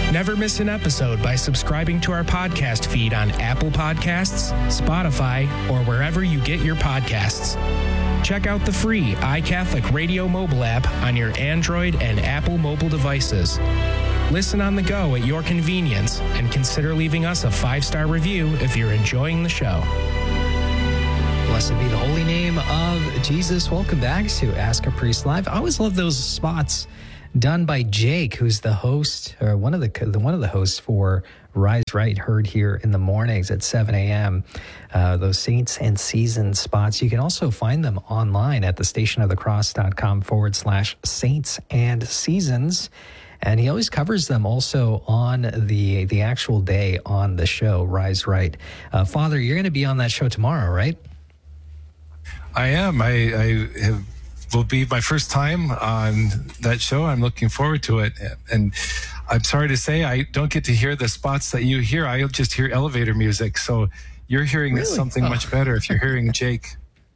Never miss an episode by subscribing to our podcast feed on Apple Podcasts, Spotify, or wherever you get your podcasts. Check out the free iCatholic Radio mobile app on your Android and Apple mobile devices. Listen on the go at your convenience and consider leaving us a 5-star review if you're enjoying the show. Blessed be the holy name of Jesus. Welcome back to Ask a Priest Live. I always love those spots done by Jake, who's the host, or one of the hosts for Rise Right, heard here in the mornings at 7 a.m. Those Saints and Seasons spots. You can also find them online at thestationofthecross.com/Saints and Seasons. And he always covers them also on the actual day on the show, Rise Right. Father, you're going to be on that show tomorrow, right? I am. Will be my first time on that show. I'm looking forward to it. And I'm sorry to say I don't get to hear the spots that you hear. I just hear elevator music. So you're hearing something much better if you're hearing Jake.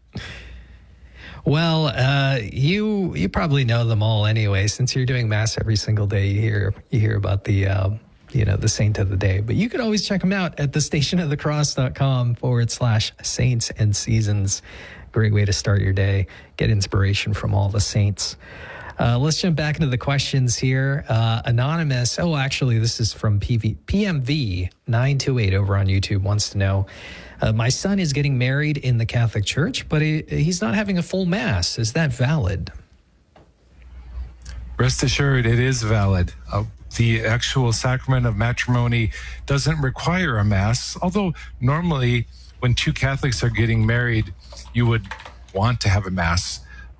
Well, you probably know them all anyway. Since you're doing Mass every single day, you hear about the the saint of the day. But you can always check them out at thestationofthecross.com/Saints and Seasons. Great way to start your day. Get inspiration from all the saints. Let's jump back into the questions here. Anonymous. Oh, actually, this is from PMV928 over on YouTube. Wants to know, my son is getting married in the Catholic Church, but he's not having a full Mass. Is that valid? Rest assured, it is valid. The actual sacrament of matrimony doesn't require a Mass, although normally when two Catholics are getting married, you would want to have a Mass.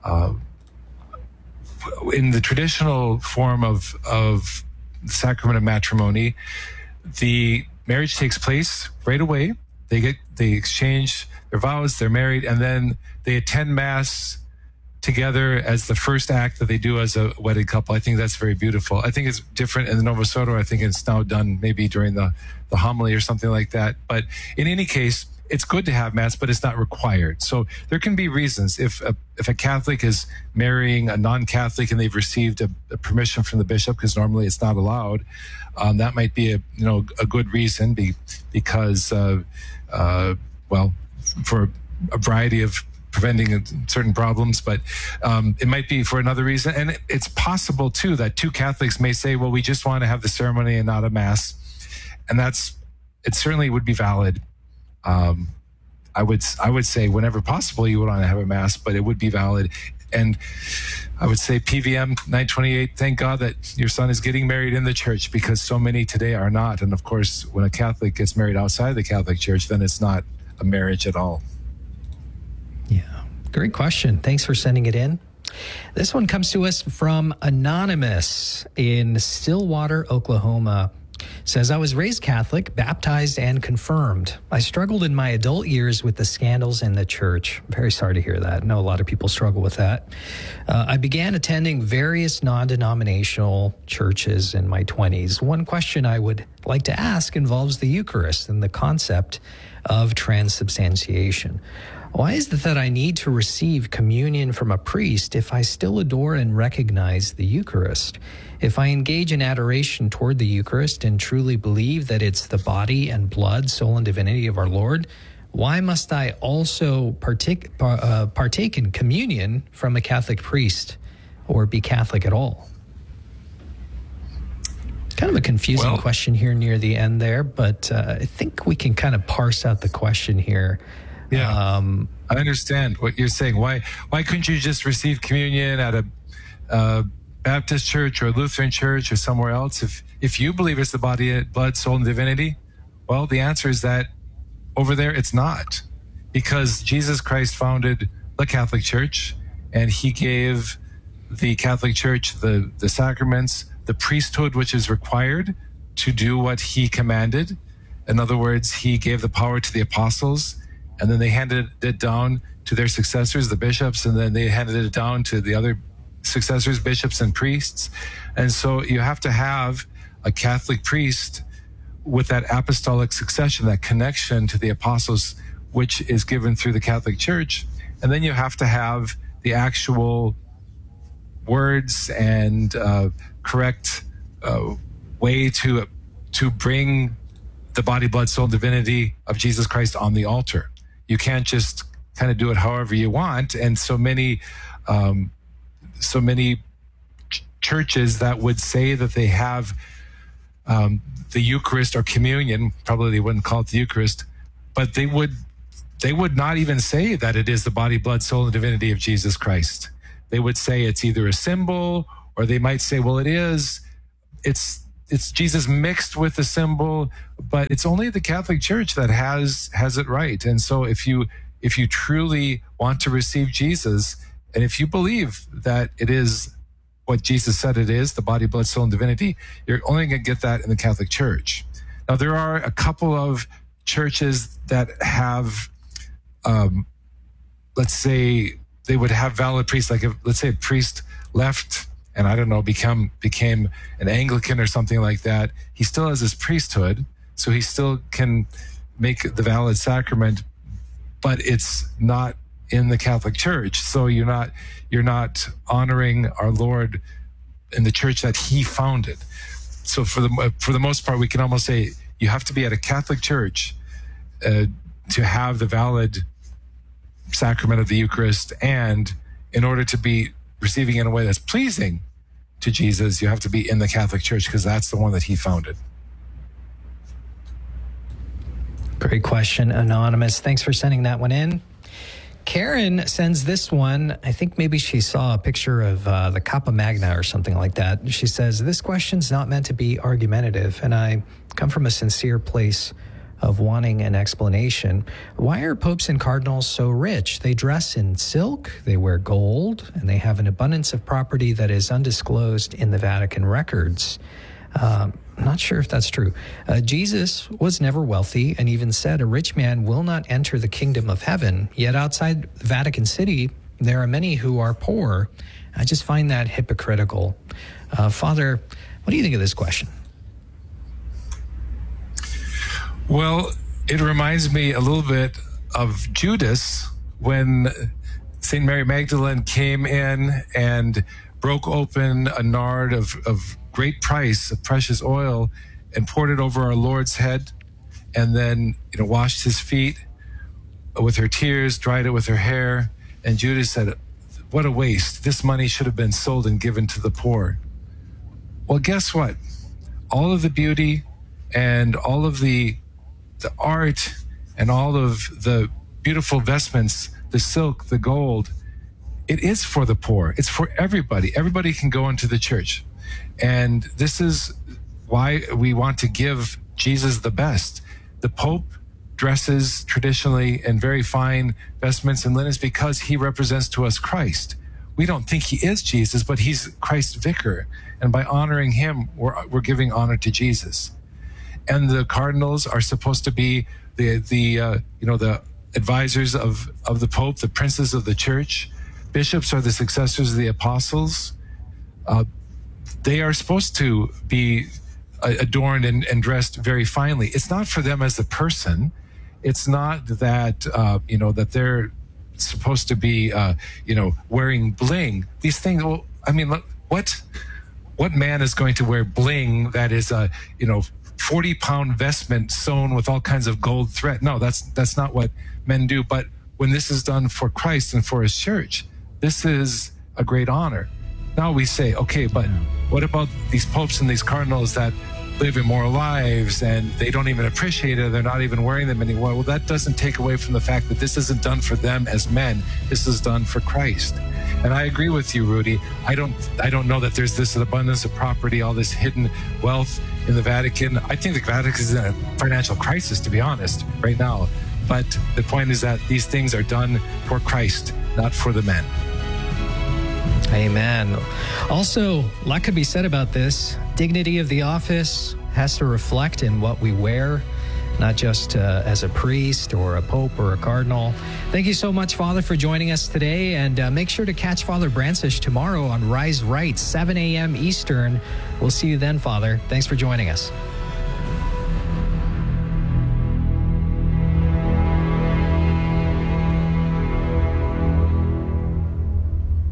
In the traditional form of the sacrament of matrimony, the marriage takes place right away. They exchange their vows, they're married, and then they attend Mass together as the first act that they do as a wedded couple. I think that's very beautiful. I think it's different in the Novus Ordo. I think it's now done maybe during the homily or something like that. But in any case, it's good to have Mass, but it's not required. So there can be reasons. If a Catholic is marrying a non-Catholic and they've received a permission from the bishop, because normally it's not allowed, that might be a good reason because for a variety of preventing certain problems, but it might be for another reason. And it's possible too that two Catholics may say, well, we just want to have the ceremony and not a Mass. And it certainly would be valid. I would say whenever possible you would want to have a Mass, but it would be valid. And I would say PVM 928, thank God that your son is getting married in the church, because so many today are not. And of course, when a Catholic gets married outside the Catholic Church, then it's not a marriage at all. Yeah, great question. Thanks for sending it in. This one comes to us from Anonymous in Stillwater, Oklahoma. Says, I was raised Catholic, baptized, and confirmed. I struggled in my adult years with the scandals in the church. Very sorry to hear that. I know a lot of people struggle with that. I began attending various non-denominational churches in my 20s. One question I would like to ask involves the Eucharist and the concept of transubstantiation. Why is it that I need to receive communion from a priest if I still adore and recognize the Eucharist? If I engage in adoration toward the Eucharist and truly believe that it's the body and blood, soul, and divinity of our Lord, why must I also partake in communion from a Catholic priest or be Catholic at all? Kind of a confusing question here near the end there, but I think we can kind of parse out the question here. Yeah, I understand what you're saying. Why couldn't you just receive communion at a Baptist church or a Lutheran church or somewhere else? If you believe it's the body, blood, soul, and divinity, well, the answer is that over there it's not, because Jesus Christ founded the Catholic Church, and he gave the Catholic Church the sacraments, the priesthood which is required to do what he commanded. In other words, he gave the power to the apostles, and then they handed it down to their successors, the bishops, and then they handed it down to the other successors, bishops and priests. And so you have to have a Catholic priest with that apostolic succession, that connection to the apostles, which is given through the Catholic Church. And then you have to have the actual words and correct way to bring the body, blood, soul, and divinity of Jesus Christ on the altar. You can't just kind of do it however you want. And so many churches that would say that they have the Eucharist or communion, probably they wouldn't call it the Eucharist, but they would not even say that it is the body, blood, soul, and divinity of Jesus Christ. They would say it's either a symbol, or they might say, well, it's Jesus mixed with the symbol, but it's only the Catholic Church that has it right. And so if you truly want to receive Jesus, and if you believe that it is what Jesus said it is, the body, blood, soul, and divinity, you're only going to get that in the Catholic Church. Now, there are a couple of churches that have, let's say, they would have valid priests. Like, let's say a priest left and, I don't know, became an Anglican or something like that. He still has his priesthood, so he still can make the valid sacrament, but it's not in the Catholic Church. So you're not honoring our Lord in the church that he founded. So for the most part, we can almost say you have to be at a Catholic church to have the valid sacrament of the Eucharist, and in order to be receiving it in a way that's pleasing to Jesus, you have to be in the Catholic Church, because that's the one that he founded. Great question, Anonymous. Thanks for sending that one in. Karen sends this one. I think maybe she saw a picture of the Kappa Magna or something like that. She says, this question's not meant to be argumentative, and I come from a sincere place of wanting an explanation. Why are popes and cardinals so rich? They dress in silk, they wear gold, and they have an abundance of property that is undisclosed in the Vatican records. I'm not sure if that's true. Jesus was never wealthy and even said a rich man will not enter the kingdom of heaven. Yet outside Vatican City, there are many who are poor. I just find that hypocritical. Father, what do you think of this question? Well, it reminds me a little bit of Judas when St. Mary Magdalene came in and broke open a nard of great price, of precious oil, and poured it over our Lord's head, and then washed his feet with her tears, dried it with her hair. And Judas said, what a waste. This money should have been sold and given to the poor. Well, guess what? All of the beauty and all of the art and all of the beautiful vestments, the silk, the gold, it is for the poor. It's for everybody. Everybody can go into the church. And this is why we want to give Jesus the best. The Pope dresses traditionally in very fine vestments and linens because he represents to us Christ. We don't think he is Jesus, but he's Christ's vicar. And by honoring him, we're giving honor to Jesus. And the cardinals are supposed to be the advisors of the Pope, the princes of the church. Bishops are the successors of the apostles. They are supposed to be adorned and dressed very finely. It's not for them as a person. It's not that that they're supposed to be wearing bling. These things. Well, I mean, what man is going to wear bling that is 40-pound vestment sewn with all kinds of gold thread? No, that's not what men do. But when this is done for Christ and for his church, this is a great honor. Now we say, okay, but what about these popes and these cardinals that live immoral lives and they don't even appreciate it? They're not even wearing them anymore. Well, that doesn't take away from the fact that this isn't done for them as men. This is done for Christ. And I agree with you, Rudy. I don't know that there's this abundance of property, all this hidden wealth in the Vatican. I think the Vatican is in a financial crisis, to be honest, right now. But the point is that these things are done for Christ, not for the men. Amen. Also, a lot could be said about this. Dignity of the office has to reflect in what we wear, not just as a priest or a pope or a cardinal. Thank you so much, Father, for joining us today. And make sure to catch Father Brancisz tomorrow on Rise Right, 7 a.m. Eastern. We'll see you then, Father. Thanks for joining us.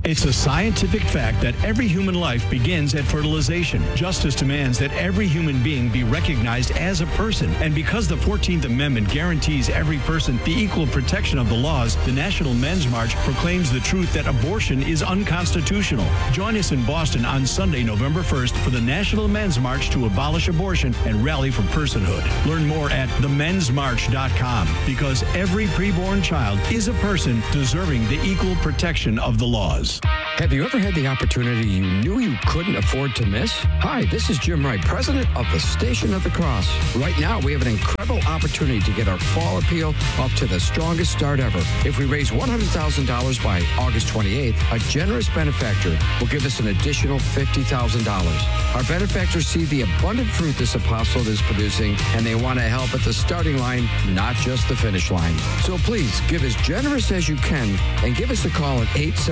It's a scientific fact that every human life begins at fertilization. Justice demands that every human being be recognized as a person. And because the 14th Amendment guarantees every person the equal protection of the laws, the National Men's March proclaims the truth that abortion is unconstitutional. Join us in Boston on Sunday, November 1st for the National Men's March to abolish abortion and rally for personhood. Learn more at themensmarch.com, because every preborn child is a person deserving the equal protection of the laws. Have you ever had the opportunity you knew you couldn't afford to miss? Hi, this is Jim Wright, president of the Station of the Cross. Right now, we have an incredible opportunity to get our fall appeal up to the strongest start ever. If we raise $100,000 by August 28th, a generous benefactor will give us an additional $50,000. Our benefactors see the abundant fruit this apostolate is producing, and they want to help at the starting line, not just the finish line. So please, give as generous as you can and give us a call at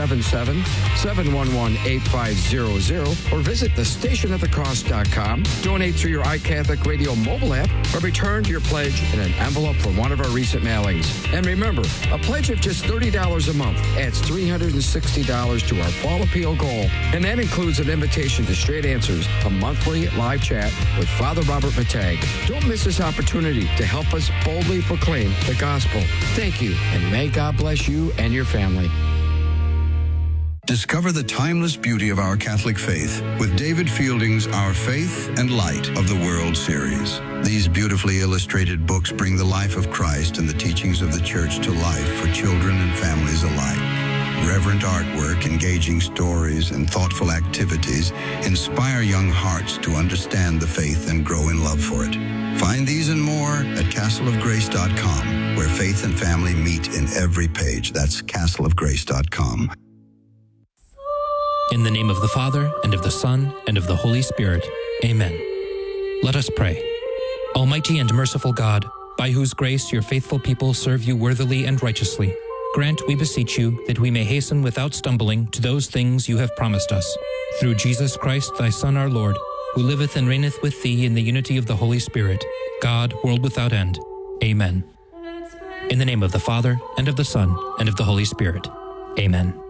877-711-8500 or visit thestationofthecross.com. Donate through your iCatholic Radio mobile app or return your pledge in an envelope from one of our recent mailings. And remember, a pledge of just $30 a month adds $360 to our fall appeal goal. And that includes an invitation to Straight Answers, a monthly live chat with Father Robert Matag. Don't miss this opportunity to help us boldly proclaim the gospel. Thank you, and may God bless you and your family. Discover the timeless beauty of our Catholic faith with David Fielding's Our Faith and Light of the World series. These beautifully illustrated books bring the life of Christ and the teachings of the Church to life for children and families alike. Reverent artwork, engaging stories, and thoughtful activities inspire young hearts to understand the faith and grow in love for it. Find these and more at castleofgrace.com, where faith and family meet in every page. That's castleofgrace.com. In the name of the Father, and of the Son, and of the Holy Spirit. Amen. Let us pray. Almighty and merciful God, by whose grace your faithful people serve you worthily and righteously, grant, we beseech you, that we may hasten without stumbling to those things you have promised us. Through Jesus Christ, thy Son, our Lord, who liveth and reigneth with thee in the unity of the Holy Spirit, God, world without end. Amen. In the name of the Father, and of the Son, and of the Holy Spirit. Amen.